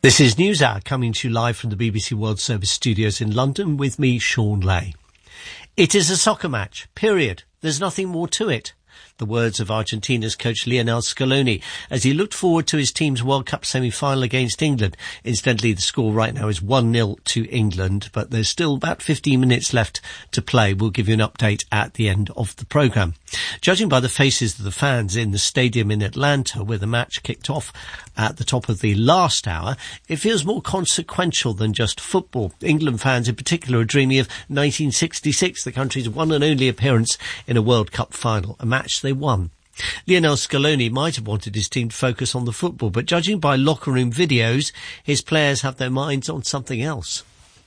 This is NewsHour coming to you live from the BBC World Service studios in London with me, Sean Lay. It is a soccer match, period. There's nothing more to it. The words of Argentina's coach Lionel Scaloni as he looked forward to his team's World Cup semi-final against England. Incidentally, the score right now is 1-0 to England, but there's still about 15 minutes left to play. We'll give you an update at the end of the programme. Judging by the faces of the fans in the stadium in Atlanta, where the match kicked off at the top of the last hour, it feels more consequential than just football. England fans in particular are dreaming of 1966, the country's one and only appearance in a World Cup final, a match they won. Lionel Scaloni might have wanted his team to focus on the football, but judging by locker room videos, his players have their minds on something else.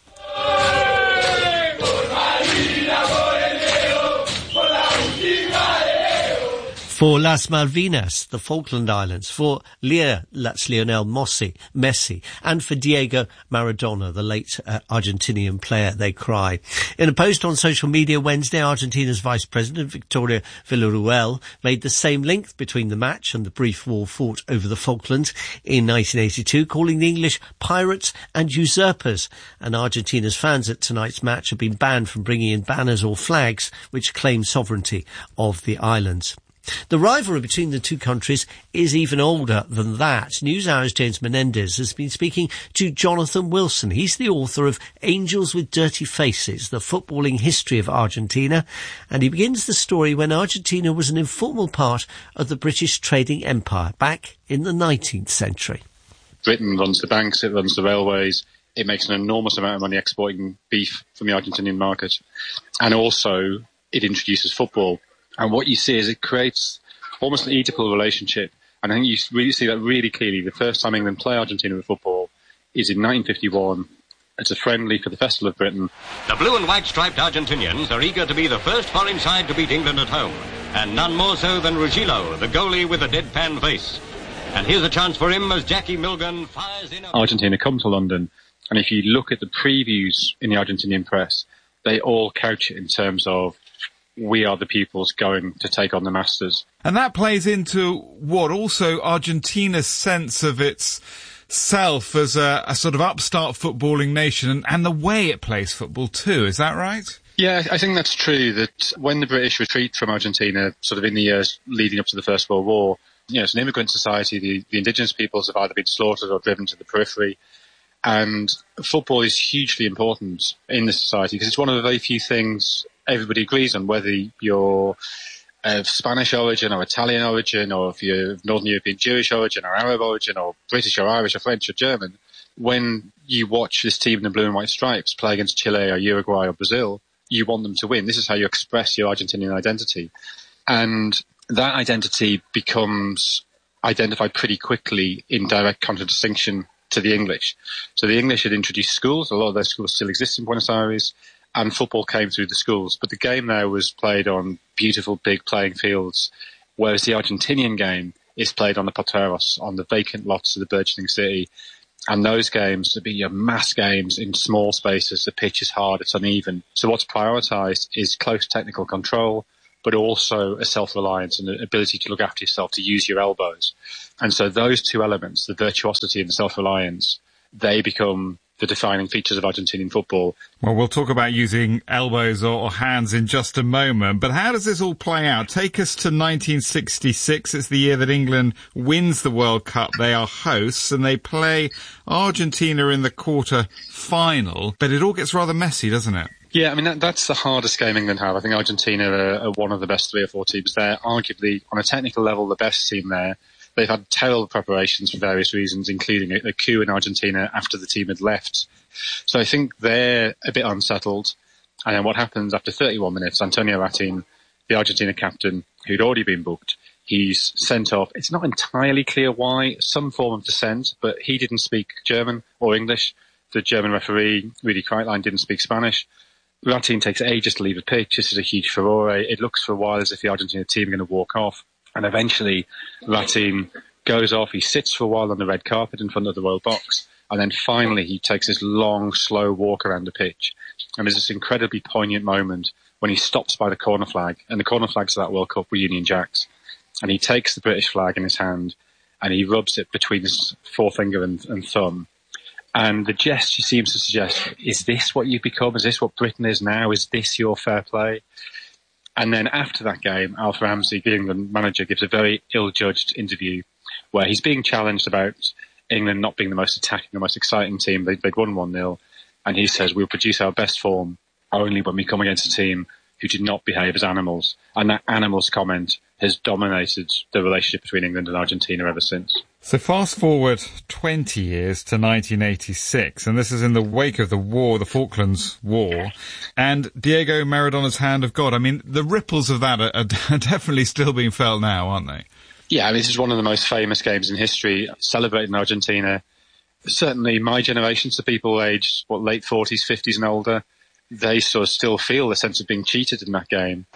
For Las Malvinas, the Falkland Islands, for that's Lionel Messi, and for Diego Maradona, the late Argentinian player, they cry. In a post on social media Wednesday, Argentina's Vice President, Victoria Villarruel, made the same link between the match and the brief war fought over the Falklands in 1982, calling the English pirates and usurpers. And Argentina's fans at tonight's match have been banned from bringing in banners or flags which claim sovereignty of the islands. The rivalry between the two countries is even older than that. NewsHour's James Menendez has been speaking to Jonathan Wilson. He's the author of Angels with Dirty Faces, the footballing history of Argentina, and he begins the story when Argentina was an informal part of the British trading empire back in the 19th century. Britain runs the banks, it runs the railways, it makes an enormous amount of money exporting beef from the Argentinian market, and also it introduces football. And what you see is it creates almost an Oedipal relationship. And I think you really see that really clearly. The first time England play Argentina in football is in 1951. It's a friendly for the Festival of Britain. The blue and white striped Argentinians are eager to be the first foreign side to beat England at home. And none more so than Ruggiero, the goalie with a deadpan face. And here's a chance for him as Jackie Milgan fires in. Argentina come to London. And if you look at the previews in the Argentinian press, they all couch it in terms of we are the peoples going to take on the masters. And that plays into what also Argentina's sense of its self as a sort of upstart footballing nation and the way it plays football too. Is that right? Yeah, I think that's true, that when the British retreat from Argentina, sort of in the years leading up to the First World War, it's an immigrant society. The indigenous peoples have either been slaughtered or driven to the periphery. And football is hugely important in this society because it's one of the very few things everybody agrees on, whether you're of Spanish origin or Italian origin, or if you're of Northern European Jewish origin or Arab origin or British or Irish or French or German. When you watch this team in the blue and white stripes play against Chile or Uruguay or Brazil, you want them to win. This is how you express your Argentinian identity. And that identity becomes identified pretty quickly in direct contradistinction to the English. So the English had introduced schools. A lot of those schools still exist in Buenos Aires. And football came through the schools. But the game there was played on beautiful, big playing fields, whereas the Argentinian game is played on the Poteros, on the vacant lots of the burgeoning city. And those games, to be mass games in small spaces, the pitch is hard, it's uneven. So what's prioritised is close technical control, but also a self-reliance and an ability to look after yourself, to use your elbows. And so those two elements, the virtuosity and the self-reliance, they become the defining features of Argentinian football. Well, we'll talk about using elbows or hands in just a moment, but how does this all play out? Take us to 1966. It's the year that England wins the World Cup. They are hosts and they play Argentina in the quarter final, but it all gets rather messy, doesn't it? Yeah, I mean, that's the hardest game England have. I think Argentina are one of the best 3 or 4 teams there. Arguably, on a technical level, the best team there. They've had terrible preparations for various reasons, including a coup in Argentina after the team had left. So I think they're a bit unsettled. And then what happens after 31 minutes, Antonio Ratin, the Argentina captain, who'd already been booked, he's sent off. It's not entirely clear why, some form of dissent, but he didn't speak German or English. The German referee, Rudi Kreitlein, didn't speak Spanish. Ratin takes ages to leave the pitch. This is a huge furore. It looks for a while as if the Argentina team are going to walk off. And eventually, Ratin goes off. He sits for a while on the red carpet in front of the royal box. And then finally, he takes this long, slow walk around the pitch. And there's this incredibly poignant moment when he stops by the corner flag. And the corner flags of that World Cup were Union Jacks. And he takes the British flag in his hand and he rubs it between his forefinger and thumb. And the gesture seems to suggest, is this what you've become? Is this what Britain is now? Is this your fair play? And then after that game, Alf Ramsey, the England manager, gives a very ill-judged interview where he's being challenged about England not being the most attacking, the most exciting team. They'd won 1-0. And he says, we'll produce our best form only when we come against a team who did not behave as animals. And that animals comment has dominated the relationship between England and Argentina ever since. So fast forward 20 years to 1986, and this is in the wake of the war, the Falklands War, and Diego Maradona's hand of God. I mean, the ripples of that are definitely still being felt now, aren't they? Yeah, I mean, this is one of the most famous games in history, celebrated in Argentina. Certainly my generation, so people aged, late 40s, 50s and older, they sort of still feel the sense of being cheated in that game.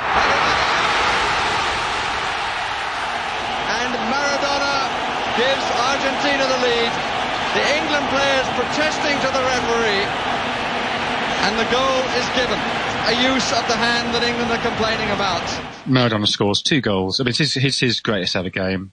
Gives Argentina the lead. The England players protesting to the referee. And the goal is given. A use of the hand that England are complaining about. Maradona scores 2 goals. I mean, it's his greatest ever game.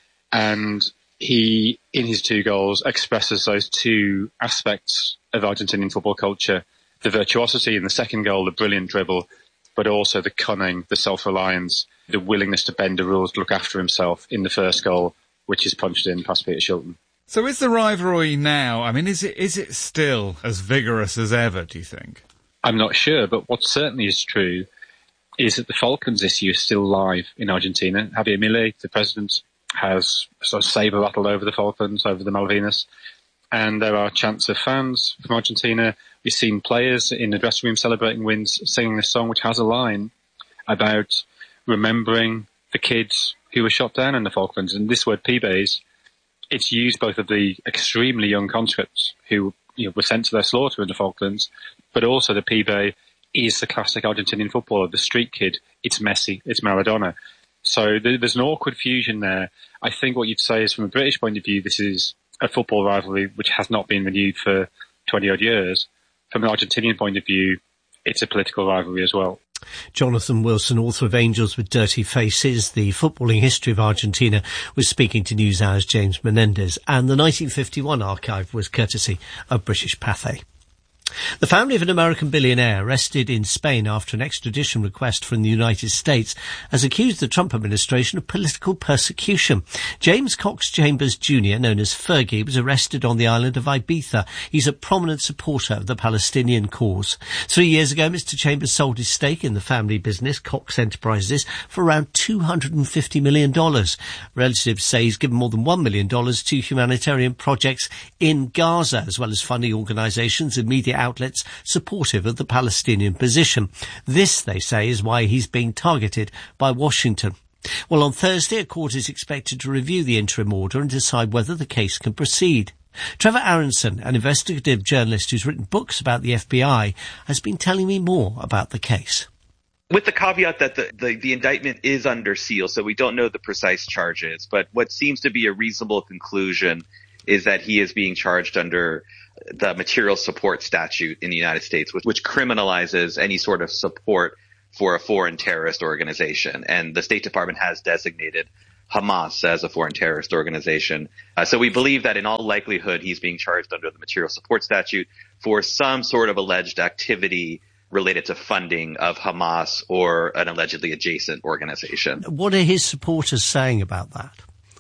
And he, in his 2 goals, expresses those 2 aspects of Argentinian football culture. The virtuosity in the second goal, the brilliant dribble, but also the cunning, the self-reliance, the willingness to bend the rules, to look after himself in the first goal, which is punched in past Peter Shilton. So is the rivalry now, I mean, is it still as vigorous as ever, do you think? I'm not sure, but what certainly is true is that the Falklands issue is still live in Argentina. Javier Milei, the president, has sort of saber rattled over the Falklands, over the Malvinas, and there are chants of fans from Argentina. We've seen players in the dressing room celebrating wins, singing this song which has a line about remembering the kids who were shot down in the Falklands. And this word Pibes, it's used both of the extremely young conscripts who were sent to their slaughter in the Falklands, but also the Pibe is the classic Argentinian footballer, the street kid. It's Messi, it's Maradona. So there's an awkward fusion there. I think what you'd say is, from a British point of view, this is a football rivalry which has not been renewed for 20-odd years. From an Argentinian point of view, it's a political rivalry as well. Jonathan Wilson, author of Angels with Dirty Faces, The Footballing History of Argentina, was speaking to NewsHour's James Menendez, and the 1951 archive was courtesy of British Pathé. The family of an American billionaire arrested in Spain after an extradition request from the United States has accused the Trump administration of political persecution. James Cox Chambers Jr., known as Fergie, was arrested on the island of Ibiza. He's a prominent supporter of the Palestinian cause. 3 years ago, Mr. Chambers sold his stake in the family business, Cox Enterprises, for around $250 million. Relatives say he's given more than $1 million to humanitarian projects in Gaza, as well as funding organisations and media outlets supportive of the Palestinian position. This, they say, is why he's being targeted by Washington. Well, on Thursday, a court is expected to review the interim order and decide whether the case can proceed. Trevor Aronson, an investigative journalist who's written books about the FBI, has been telling me more about the case. With the caveat that the indictment is under seal, so we don't know the precise charges, but what seems to be a reasonable conclusion is that he is being charged under the material support statute in the United States, which criminalizes any sort of support for a foreign terrorist organization. And the State Department has designated Hamas as a foreign terrorist organization. So we believe that in all likelihood, he's being charged under the material support statute for some sort of alleged activity related to funding of Hamas or an allegedly adjacent organization. What are his supporters saying about that?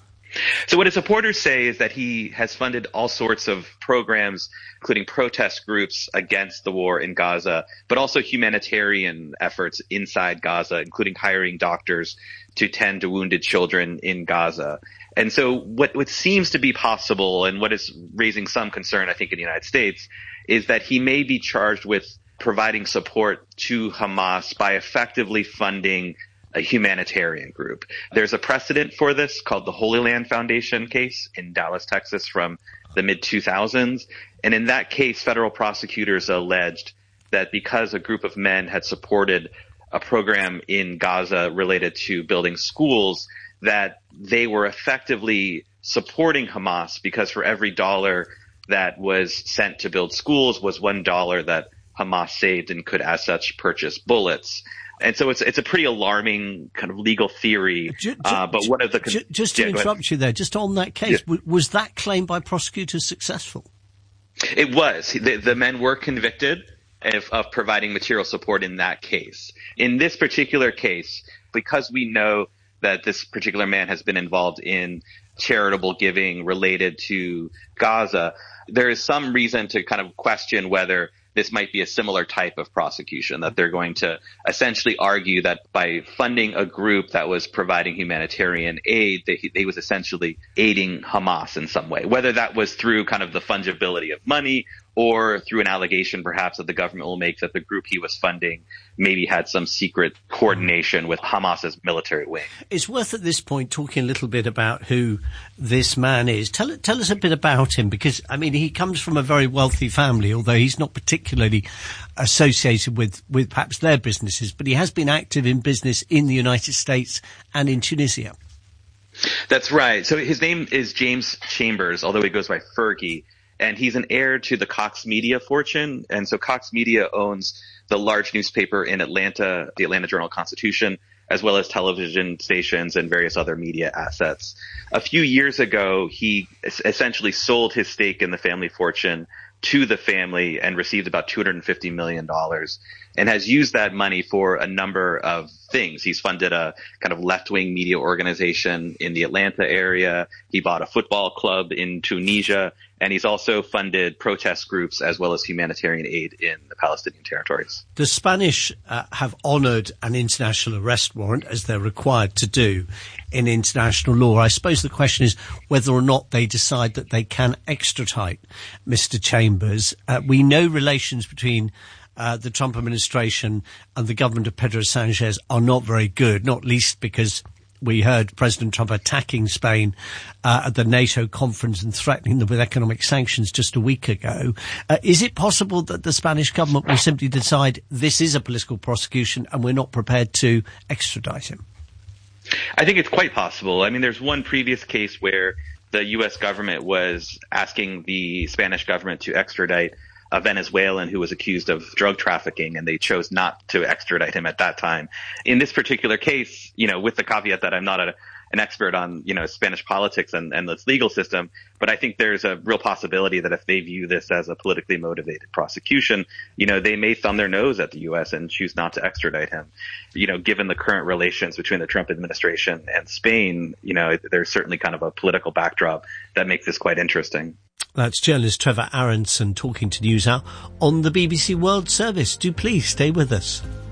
So what his supporters say is that he has funded all sorts of programs, including protest groups against the war in Gaza, but also humanitarian efforts inside Gaza, including hiring doctors to tend to wounded children in Gaza. And so what seems to be possible, and what is raising some concern, I think, in the United States, is that he may be charged with providing support to Hamas by effectively funding a humanitarian group. There's a precedent for this called the Holy Land Foundation case in Dallas, Texas from the mid-2000s. And in that case, federal prosecutors alleged that because a group of men had supported a program in Gaza related to building schools, that they were effectively supporting Hamas because for every dollar that was sent to build schools was $1 that Hamas saved and could as such purchase bullets. And so it's a pretty alarming kind of legal theory. But one of the just to interrupt you there, just on that case, was that claim by prosecutors successful? It was. The men were convicted of providing material support in that case. In this particular case, because we know that this particular man has been involved in charitable giving related to Gaza, there is some reason to kind of question whether this might be a similar type of prosecution, that they're going to essentially argue that by funding a group that was providing humanitarian aid, they was essentially aiding Hamas in some way, whether that was through kind of the fungibility of money or through an allegation perhaps that the government will make that the group he was funding maybe had some secret coordination with Hamas's military wing. It's worth at this point talking a little bit about who this man is. Tell us a bit about him, because, I mean, he comes from a very wealthy family, although he's not particularly associated with perhaps their businesses, but he has been active in business in the United States and in Tunisia. That's right. So his name is James Chambers, although he goes by Fergie. And he's an heir to the Cox Media fortune. And so Cox Media owns the large newspaper in Atlanta, the Atlanta Journal-Constitution, as well as television stations and various other media assets. A few years ago, he essentially sold his stake in the family fortune to the family and received about $250 million and has used that money for a number of things. He's funded a kind of left-wing media organization in the Atlanta area. He bought a football club in Tunisia, and he's also funded protest groups as well as humanitarian aid in the Palestinian territories. The Spanish have honoured an international arrest warrant, as they're required to do in international law. I suppose the question is whether or not they decide that they can extradite Mr. Chambers. We know relations between the Trump administration and the government of Pedro Sanchez are not very good, not least because we heard President Trump attacking Spain at the NATO conference and threatening them with economic sanctions just a week ago. Is it possible that the Spanish government will simply decide this is a political prosecution and we're not prepared to extradite him? I think it's quite possible. I mean, there's one previous case where the U.S. government was asking the Spanish government to extradite a Venezuelan who was accused of drug trafficking, and they chose not to extradite him at that time. In this particular case, with the caveat that I'm not an expert on, Spanish politics and its legal system, but I think there's a real possibility that if they view this as a politically motivated prosecution, they may thumb their nose at the U.S. and choose not to extradite him. Given the current relations between the Trump administration and Spain, there's certainly kind of a political backdrop that makes this quite interesting. That's journalist Trevor Aronson talking to NewsHour on the BBC World Service. Do please stay with us.